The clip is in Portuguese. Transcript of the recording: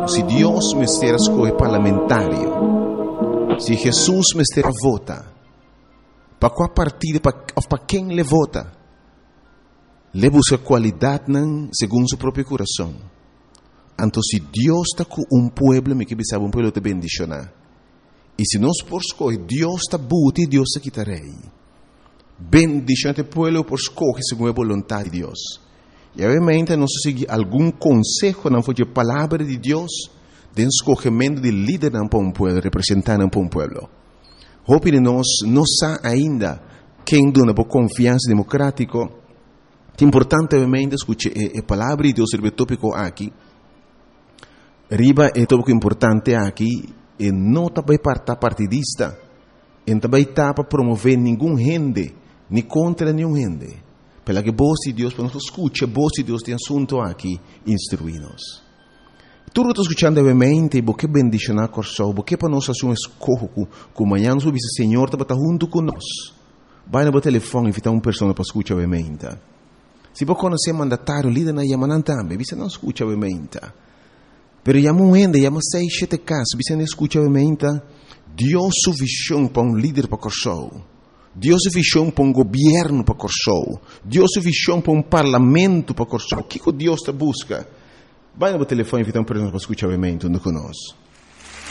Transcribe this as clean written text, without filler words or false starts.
Se Deus me estiver escolher parlamentário, se Jesus me estiver vota, para qual partido, para quem le vota, le busca qualidade segundo seu próprio coração. Então, se Deus está com pueblo, me que sabe pueblo te bendicionar. E se nós por escolher, Deus está buti e Deus está quitarei. Bendicionar o pueblo por escolher segundo a vontade de Deus. E obviamente nós seguir algum conselho não foi a palavra de Deus, de escolhimento de líder para um pueblo, representante para um pueblo. Hope de nós não sabe ainda quem dona por confiança democrática. É importante obviamente escutar a palavra de Deus sobre o tópico aqui. Riba é tópico importante aqui. E não também para partidista, e também para promover nenhum gente, nem contra nenhum gente. Pela que voz de Deus, para nós escutar, voz de Deus tem assunto aqui, instruir-nos. Tudo está escutando obviamente, porque bendicionar coração, porque para nós fazer um escolho, que amanhã nós vamos dizer, Senhor, está junto conosco. Vai no telefone e invitar uma pessoa para escutar obviamente. Se você conhecer mandatário, líder na Yamanan também, você não escuta obviamente. Pero llamo gente, llamo 6, 7 casos, você não escuta obviamente. Deus su visão para um líder para Corsou. Deus su visão para um governo para Corsou. Deus su visão para um parlamento para Corsou. O que Deus te busca? Vai no telefone e invita uma pessoa para escutar obviamente conosco.